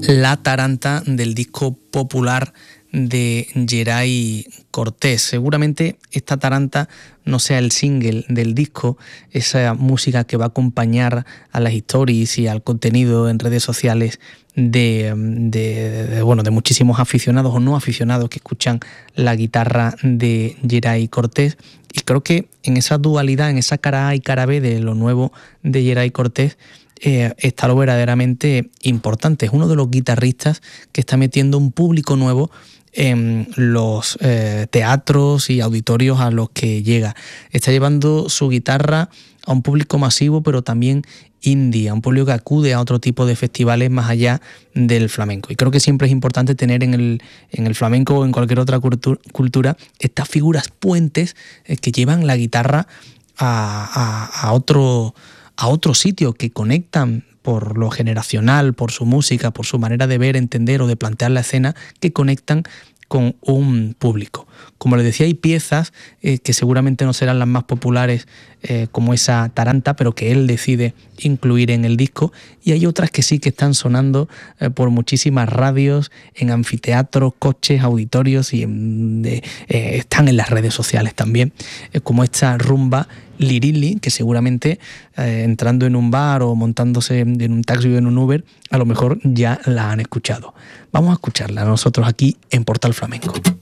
La Taranta del disco popular de Geray Cortés. Seguramente esta taranta no sea el single del disco, esa música que va a acompañar a las stories y al contenido en redes sociales de muchísimos aficionados o no aficionados que escuchan la guitarra de Geray Cortés. Y creo que en esa dualidad, en esa cara A y cara B de lo nuevo de Geray Cortés, está lo verdaderamente importante. Es uno de los guitarristas que está metiendo un público nuevo en los teatros y auditorios a los que llega. Está llevando su guitarra a un público masivo, pero también indie, a un público que acude a otro tipo de festivales más allá del flamenco. Y creo que siempre es importante tener en el flamenco o en cualquier otra cultura estas figuras puentes que llevan la guitarra a otro sitio, que conectan por lo generacional, por su música, por su manera de ver, entender o de plantear la escena, que conectan con un público. Como les decía, hay piezas que seguramente no serán las más populares como esa taranta, pero que él decide incluir en el disco, y hay otras que sí que están sonando por muchísimas radios, en anfiteatros, coches, auditorios, y están en las redes sociales también, como esta rumba Lirili, que seguramente entrando en un bar o montándose en un taxi o en un Uber, a lo mejor ya la han escuchado. Vamos a escucharla nosotros aquí en Portal Flamenco.